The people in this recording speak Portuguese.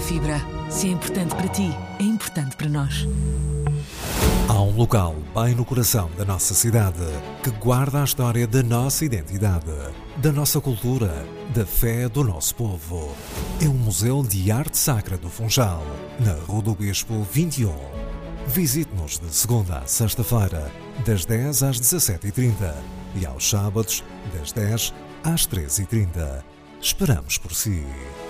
Fibra. Se é importante para ti, é importante para nós. Há um local bem no coração da nossa cidade que guarda a história da nossa identidade, da nossa cultura, da fé do nosso povo. É o Museu de Arte Sacra do Funchal, na Rua do Bispo 21. Visite-nos de segunda a sexta-feira, das 10 às 17h30 e aos sábados, das 10 às 13h30. Esperamos por si.